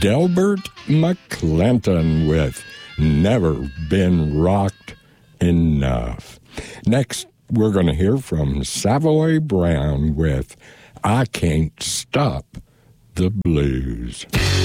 Delbert McClinton with Never Been Rocked Enough. Next, we're going to hear from Savoy Brown with I Can't Stop the Blues.